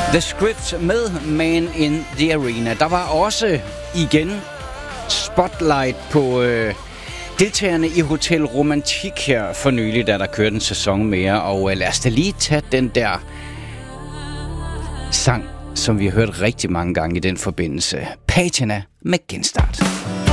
The Script med Man in the Arena. Der var også igen spotlight på deltagerne i Hotel Romantik her for nylig, da der kørte en sæson mere. Og lad os da lige tage den der sang, som vi har hørt rigtig mange gange i den forbindelse. Patina med Genstart.